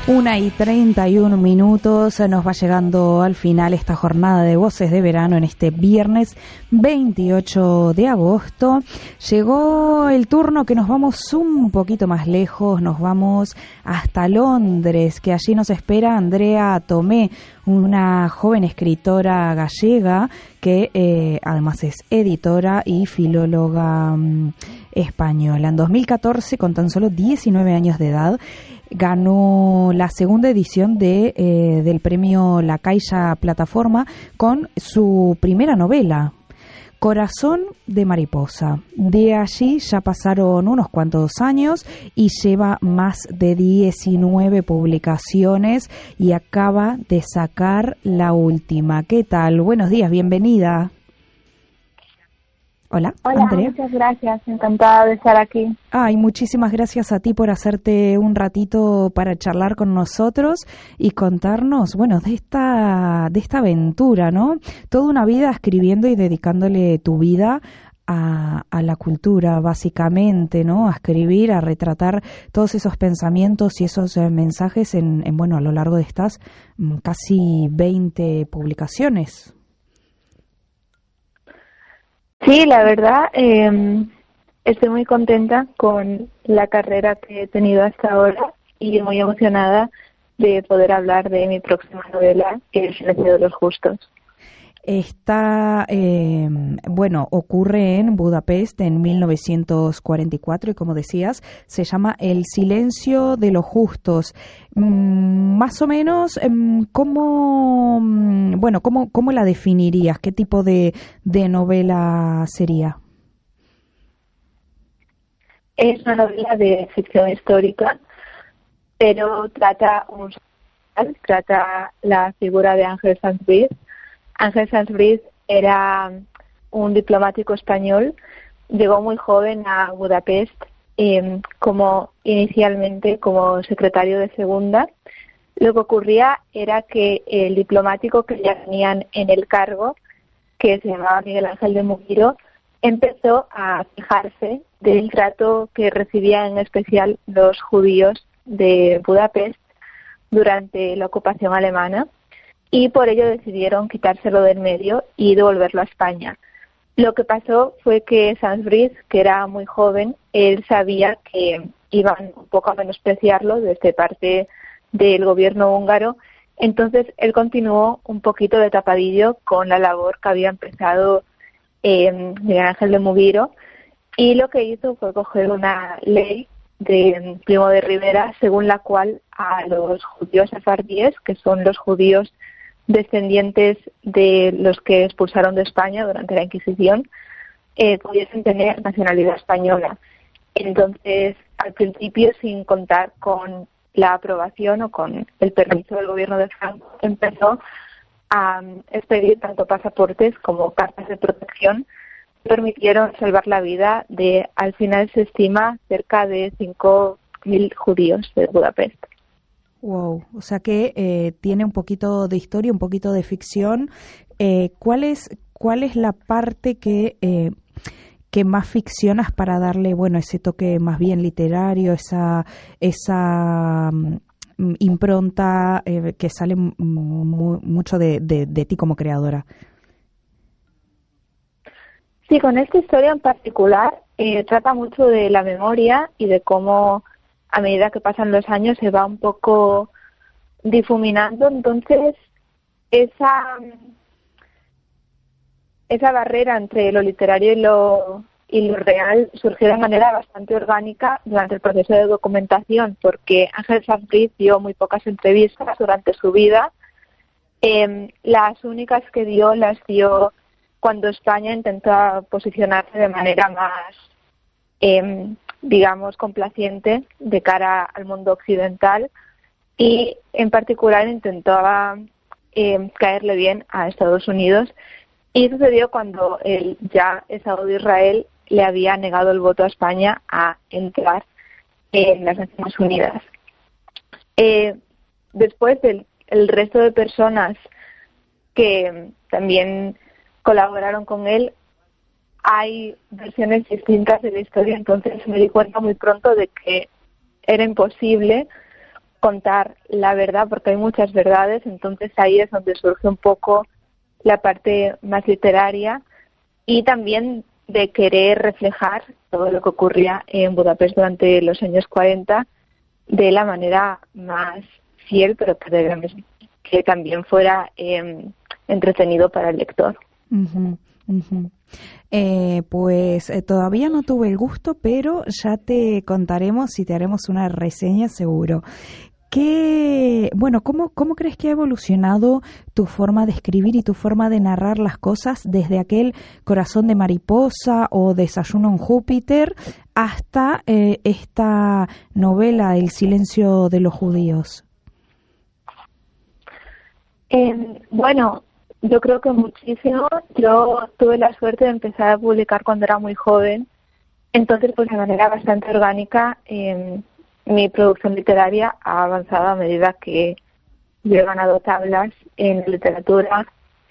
1:31, nos va llegando al final esta jornada de Voces de Verano en este viernes 28 de agosto. Llegó el turno que nos vamos un poquito más lejos, nos vamos hasta Londres, que allí nos espera Andrea Tomé, una joven escritora gallega que además es editora y filóloga española. En 2014, con tan solo 19 años de edad, ganó la segunda edición del premio La Caixa Plataforma con su primera novela, Corazón de Mariposa. De allí ya pasaron unos cuantos años y lleva más de 19 publicaciones y acaba de sacar la última. ¿Qué tal? Buenos días, bienvenida. Hola, Andrea. Muchas gracias, encantada de estar aquí. Ay, muchísimas gracias a ti por hacerte un ratito para charlar con nosotros y contarnos, bueno, de esta aventura, ¿no? Toda una vida escribiendo y dedicándole tu vida a la cultura, básicamente, ¿no? A escribir, a retratar todos esos pensamientos y esos mensajes bueno, a lo largo de estas casi 20 publicaciones. Sí, la verdad, estoy muy contenta con la carrera que he tenido hasta ahora y muy emocionada de poder hablar de mi próxima novela, que es El silencio de los justos. Está, bueno, ocurre en Budapest en 1944 y, como decías, se llama El silencio de los justos. Más o menos, ¿cómo la definirías? ¿Qué tipo de novela sería? Es una novela de ficción histórica, pero trata la figura de Ángel Sanz Briz. Ángel Sanz Briz era un diplomático español, llegó muy joven a Budapest inicialmente como secretario de segunda. Lo que ocurría era que el diplomático que ya tenían en el cargo, que se llamaba Miguel Ángel de Mugiro, empezó a quejarse del trato que recibían en especial los judíos de Budapest durante la ocupación alemana, y por ello decidieron quitárselo del medio y devolverlo a España. Lo que pasó fue que Sanz Briz, que era muy joven, él sabía que iban un poco a menospreciarlo desde parte del gobierno húngaro, entonces él continuó un poquito de tapadillo con la labor que había empezado Miguel Ángel de Mugiro, y lo que hizo fue coger una ley de Primo de Rivera según la cual a los judíos sefardíes, que son los judíos descendientes de los que expulsaron de España durante la Inquisición, pudiesen tener nacionalidad española. Entonces, al principio, sin contar con la aprobación o con el permiso del gobierno de Franco, empezó a expedir tanto pasaportes como cartas de protección que permitieron salvar la vida de, al final se estima, cerca de 5.000 judíos de Budapest. Wow, o sea que tiene un poquito de historia, un poquito de ficción. ¿Cuál es la parte que más ficcionas para darle, bueno, ese toque más bien literario, esa impronta que sale mucho de ti como creadora? Sí, con esta historia en particular trata mucho de la memoria y de cómo a medida que pasan los años se va un poco difuminando. Entonces, esa barrera entre lo literario y lo real surgió de manera bastante orgánica durante el proceso de documentación, porque Ángel Sanz Briz dio muy pocas entrevistas durante su vida. Las únicas que dio las dio cuando España intentó posicionarse de manera más digamos, complaciente de cara al mundo occidental, y en particular intentaba caerle bien a Estados Unidos, y sucedió cuando el ya Estado de Israel le había negado el voto a España a entrar en las Naciones Unidas. Después el resto de personas que también colaboraron con él, hay versiones distintas de la historia, entonces me di cuenta muy pronto de que era imposible contar la verdad, porque hay muchas verdades, entonces ahí es donde surge un poco la parte más literaria y también de querer reflejar todo lo que ocurría en Budapest durante los años 40 de la manera más fiel, pero que también fuera entretenido para el lector. Uh-huh, uh-huh. Pues todavía no tuve el gusto, pero ya te contaremos y te haremos una reseña seguro. ¿Cómo crees que ha evolucionado tu forma de escribir y tu forma de narrar las cosas desde aquel Corazón de mariposa o Desayuno en Júpiter hasta esta novela El silencio de los judíos? Yo creo que muchísimo. Yo tuve la suerte de empezar a publicar cuando era muy joven, entonces pues de manera bastante orgánica mi producción literaria ha avanzado a medida que yo he ganado tablas en literatura.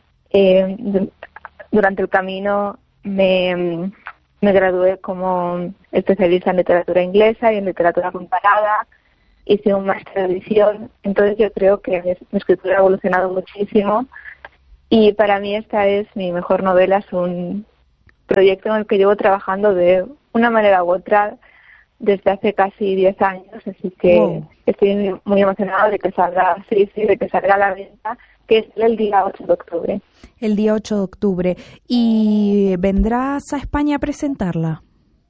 Durante el camino me gradué como especialista en literatura inglesa y en literatura comparada. Hice un máster de edición, entonces yo creo que mi escritura ha evolucionado muchísimo y para mí esta es mi mejor novela. Es un proyecto en el que llevo trabajando de una manera u otra desde hace casi 10 años, así que estoy muy emocionada de que salga, de que salga a la venta, que es el día 8 de octubre. El día 8 de octubre. ¿Y vendrás a España a presentarla?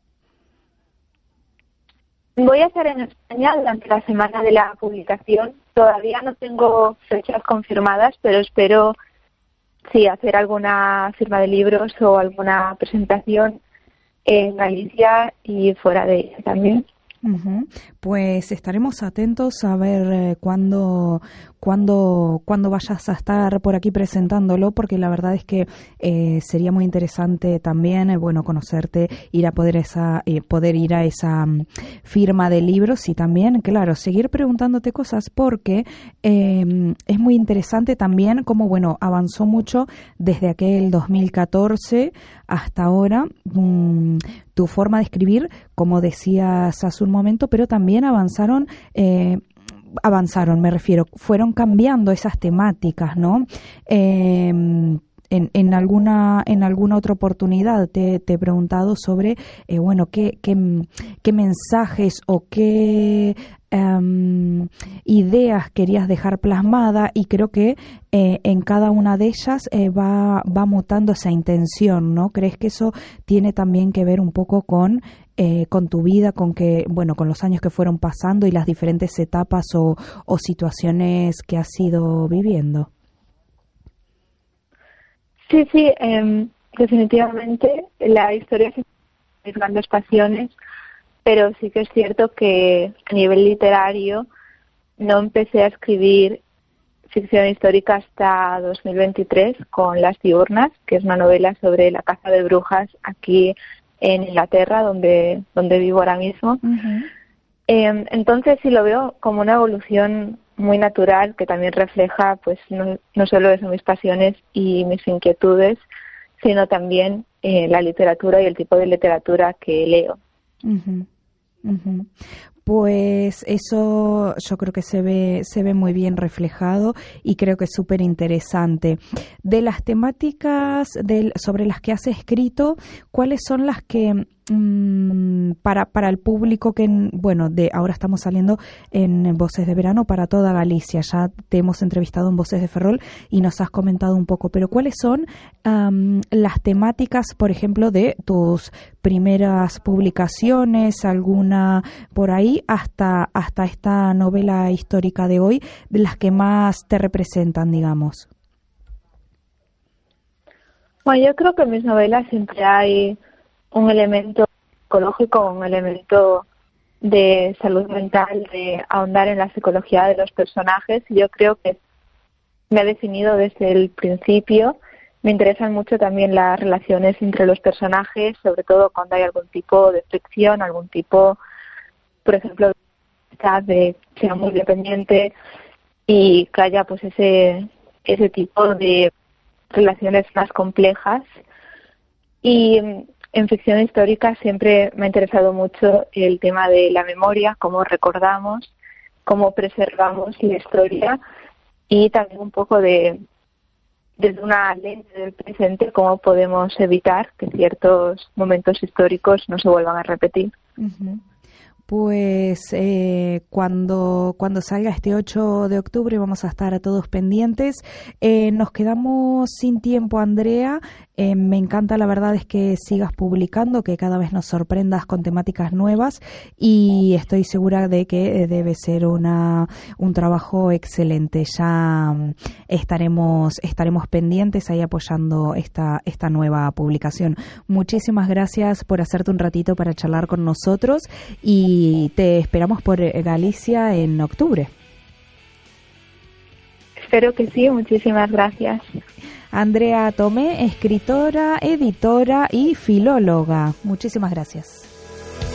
Voy a estar en España durante la semana de la publicación. Todavía no tengo fechas confirmadas, pero espero hacer alguna firma de libros o alguna presentación en Galicia y fuera de ella también. Uh-huh. Pues estaremos atentos a ver cuándo vayas a estar por aquí presentándolo, porque la verdad es que sería muy interesante también, conocerte, poder ir a esa firma de libros y también, claro, seguir preguntándote cosas, porque es muy interesante también cómo, avanzó mucho desde aquel 2014 hasta ahora tu forma de escribir, como decías hace un momento, pero también avanzaron, me refiero, fueron cambiando esas temáticas, ¿no? En alguna otra oportunidad te he preguntado sobre, qué mensajes o qué ideas querías dejar plasmada, y creo que en cada una de ellas va mutando esa intención, ¿no? ¿Crees que eso tiene también que ver un poco con tu vida, con los años que fueron pasando y las diferentes etapas o situaciones que has ido viviendo? Sí, definitivamente la historia es mis grandes pasiones, pero sí que es cierto que a nivel literario no empecé a escribir ficción histórica hasta 2023 con Las diurnas, que es una novela sobre la caza de brujas aquí en Inglaterra, donde vivo ahora mismo. Uh-huh. Entonces sí lo veo como una evolución muy natural, que también refleja pues no solo eso, mis pasiones y mis inquietudes, sino también la literatura y el tipo de literatura que leo. Uh-huh. Uh-huh. Pues eso yo creo que se ve muy bien reflejado y creo que es súper interesante. De las temáticas sobre las que has escrito, ¿cuáles son las que para el público que, ahora estamos saliendo en Voces de Verano para toda Galicia? Ya te hemos entrevistado en Voces de Ferrol y nos has comentado un poco, pero ¿cuáles son las temáticas, por ejemplo, de tus primeras publicaciones, alguna por ahí, hasta esta novela histórica de hoy, de las que más te representan, digamos? Bueno, yo creo que en mis novelas siempre hay un elemento psicológico, un elemento de salud mental, de ahondar en la psicología de los personajes. Yo creo que me ha definido desde el principio. Me interesan mucho también las relaciones entre los personajes, sobre todo cuando hay algún tipo de fricción, algún tipo, por ejemplo, de que sea muy dependiente y que haya pues ese tipo de relaciones más complejas. Y en ficción histórica siempre me ha interesado mucho el tema de la memoria, cómo recordamos, cómo preservamos la historia y también un poco desde una lente del presente, cómo podemos evitar que ciertos momentos históricos no se vuelvan a repetir. Uh-huh. Pues cuando salga este 8 de octubre vamos a estar a todos pendientes. Nos quedamos sin tiempo, Andrea. Me encanta, la verdad, es que sigas publicando, que cada vez nos sorprendas con temáticas nuevas, y estoy segura de que debe ser un trabajo excelente. Ya estaremos pendientes ahí apoyando esta nueva publicación. Muchísimas gracias por hacerte un ratito para charlar con nosotros, y te esperamos por Galicia en octubre. Espero que sí, muchísimas gracias. Andrea Tomé, escritora, editora y filóloga. Muchísimas gracias.